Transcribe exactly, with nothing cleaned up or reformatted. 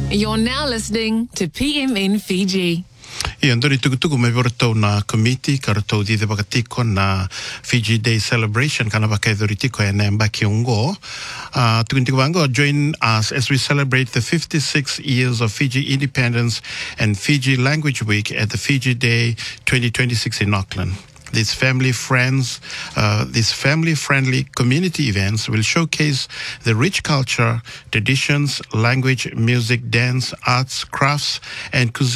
You're now listening to P M N Fiji. Ia ndori tukutuku me vortou na committee karatou di bakatiko na Fiji Day celebration kana bakaidori tiko e nemba kiungo. Uh, tukuntiko bango join us as we celebrate the fifty-six years of Fiji independence and Fiji Language Week at the Fiji Day twenty twenty-six in Auckland. These family friends, uh, these family-friendly community events will showcase the rich culture, traditions, language, music, dance, arts, crafts, and cuisine